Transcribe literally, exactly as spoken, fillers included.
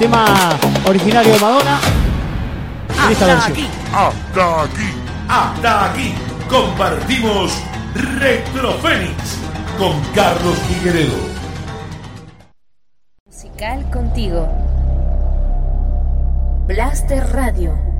Tema originario de Madonna. En esta Hasta versión. aquí. Hasta aquí. Hasta aquí compartimos Retro Fénix con Carlos Figueredo. Musical contigo. Blaster Radio.